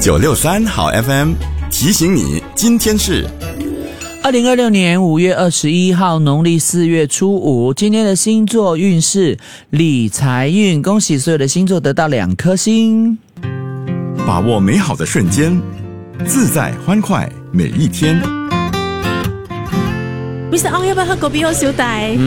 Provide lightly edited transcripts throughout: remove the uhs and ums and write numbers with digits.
963好 FM 提醒你，今天是 2026年5月21号，农历4月初5。今天的星座运势，理财运，恭喜所有的星座得到2颗星。 把握美好的瞬间，自在欢快每一天。 Mr. Ong 要不要喝狗比或小弟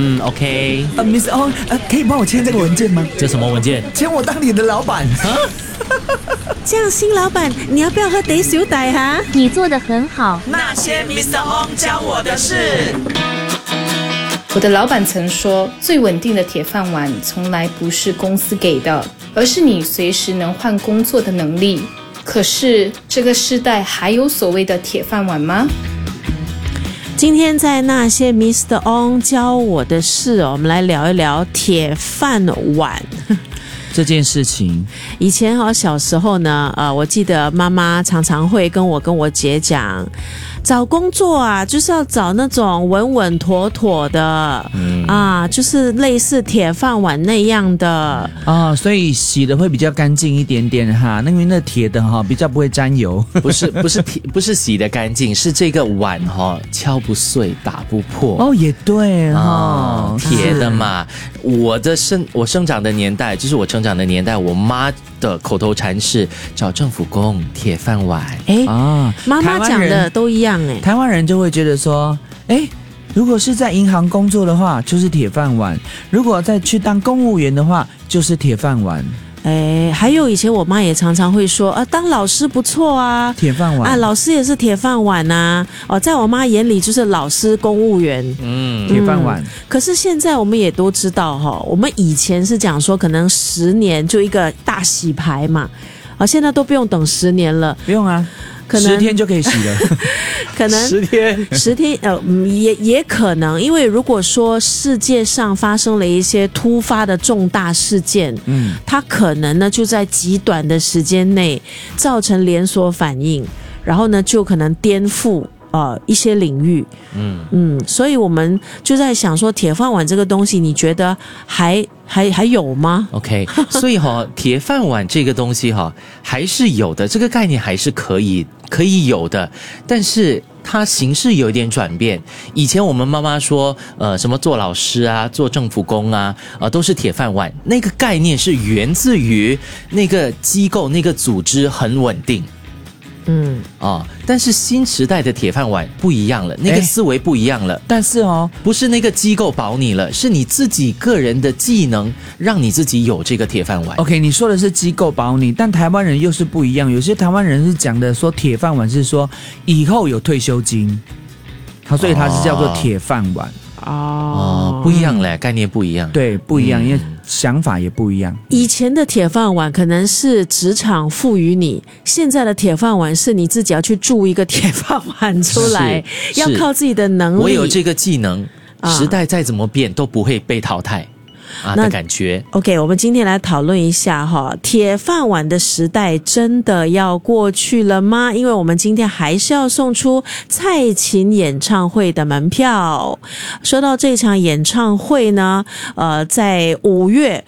OK。 Mr. Ong，可以帮我签这个文件吗？ 这什么文件？ 签我当你的老板。 这样新老板你要不要喝得小弟哈？ 你做得很好。 那些 Mr. Ong 教我的事。 我的老板曾说，最稳定的铁饭碗从来不是公司给的，而是你随时能换工作的能力。可是这个时代还有所谓的铁饭碗吗？ 今天在那些 Mr. Ong 教我的事我们来聊一聊铁饭碗这件事情。 以前小时候呢，我记得妈妈常常会跟我姐讲，找工作啊，就是要找那种稳稳妥妥的，就是类似铁饭碗那样的所以洗的会比较干净一点点哈，因为那铁的比较不会沾油。 不是洗的干净，是这个碗敲不碎打不破。 也对铁的嘛。我生长的年代，就是我成长的年代，我妈的口头禅是找政府工铁饭碗。 妈妈讲的都一样。 台湾人就会觉得说，如果是在银行工作的话就是铁饭碗，如果再去当公务员的话就是铁饭碗。 还有以前我妈也常常会说当老师不错啊， 铁饭碗老师也是铁饭碗啊。在我妈眼里就是老师公务员铁饭碗。 可是现在我们也都知道我们以前是讲说可能10年就一个大洗牌嘛，现在都不用等10年了。 不用啊，可能10天就可以洗了。 可能10天也可能，因为如果说世界上发生了一些突发的重大事件，它可能呢就在极短的时间内造成连锁反应，然后呢就可能颠覆一些领域。所以我们就在想说，铁饭碗这个东西你觉得还有吗？ OK， 所以铁饭碗这个东西还是有的，这个概念还是可以有的，但是它形式有一点转变。以前我们妈妈说什么做老师啊，做政府工啊，都是铁饭碗，那个概念是源自于那个机构那个组织很稳定。但是新时代的铁饭碗不一样了，那个思维不一样了。 但是不是那个机构保你了，是你自己个人的技能让你自己有这个铁饭碗。 OK， 你说的是机构保你，但台湾人又是不一样。有些台湾人是讲的说铁饭碗是说以后有退休金，所以它是叫做铁饭碗。 不一样嘞，概念不一样。 对，不一样，因为想法也不一样。 以前的铁饭碗可能是职场赋予你，现在的铁饭碗是你自己要去铸一个铁饭碗出来，要靠自己的能力。 我有这个技能，时代再怎么变都不会被淘汰。的感觉。 OK， 我们今天来讨论一下铁饭碗的时代真的要过去了吗？因为我们今天还是要送出蔡琴演唱会的门票。说到这场演唱会呢，在5月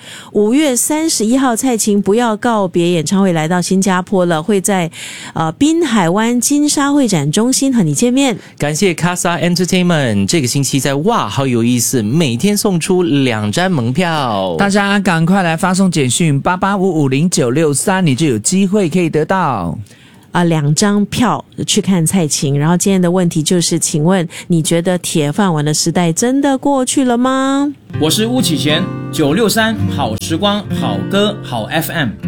31号，蔡琴不要告别演唱会来到新加坡了，会在滨海湾金沙会展中心和你见面。 感谢 Casa Entertainment， 这个星期在哇好有意思，每天送出2张门票， 大家赶快来发送简讯88550963，你就有机会可以得到 2张票去看蔡琴。然后今天的问题就是，请问你觉得铁饭碗的时代真的过去了吗？ 我是巫启贤，963好时光好歌好 FM。